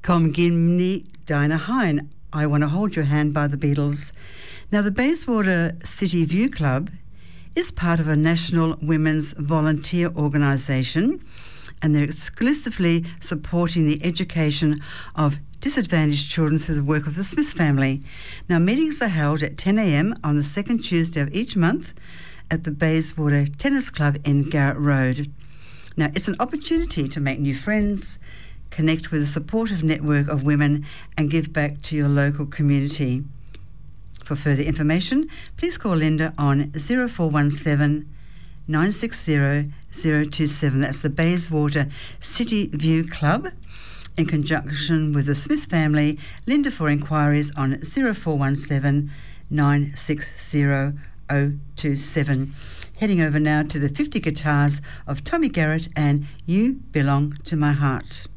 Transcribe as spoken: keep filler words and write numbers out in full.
Kom Gimni Dinah Hine, I Want to Hold Your Hand by the Beatles. Now, the Bayswater City View Club is part of a national women's volunteer organisation, and they're exclusively supporting the education of disadvantaged children through the work of the Smith family. Now, meetings are held at ten a m on the second Tuesday of each month at the Bayswater Tennis Club in Garrett Road. Now, it's an opportunity to make new friends, connect with a supportive network of women, and give back to your local community. For further information, please call Linda on zero four one seven, nine six zero, zero two seven. That's the Bayswater City View Club. In conjunction with the Smith family, Linda for inquiries on zero four one seven, nine six zero, zero two seven. Heading over now to the fifty guitars of Tommy Garrett and You Belong to My Heart.